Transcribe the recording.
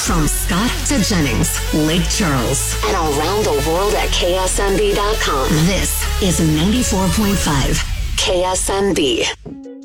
From Scott to Jennings, Lake Charles, and around the world at ksmb.com. This is 94.5 KSMB.